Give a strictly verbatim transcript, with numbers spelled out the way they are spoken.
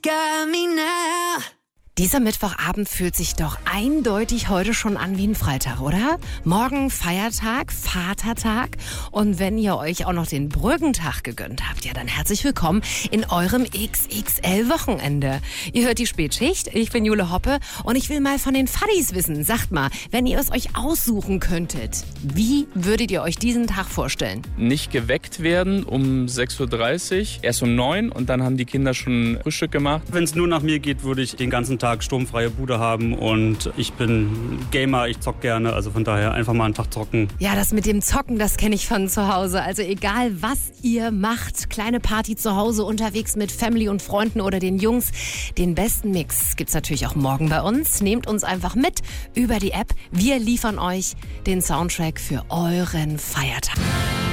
got me now. Dieser Mittwochabend fühlt sich doch eindeutig heute schon an wie ein Freitag, oder? Morgen Feiertag, Vatertag. Und wenn ihr euch auch noch den Brückentag gegönnt habt, ja dann herzlich willkommen in eurem X X L-Wochenende. Ihr hört die Spätschicht, ich bin Jule Hoppe und ich will mal von den Fadis wissen. Sagt mal, wenn ihr es euch aussuchen könntet, wie würdet ihr euch diesen Tag vorstellen? Nicht geweckt werden um sechs Uhr dreißig, erst um neun und dann haben die Kinder schon Frühstück gemacht. Wenn es nur nach mir geht, würde ich den ganzen Tag sturmfreie Bude haben und ich bin Gamer, ich zock gerne, also von daher einfach mal einen Tag zocken. Ja, das mit dem Zocken, das kenne ich von zu Hause. Also egal, was ihr macht, kleine Party zu Hause, unterwegs mit Family und Freunden oder den Jungs, den besten Mix gibt's natürlich auch morgen bei uns. Nehmt uns einfach mit über die App. Wir liefern euch den Soundtrack für euren Feiertag.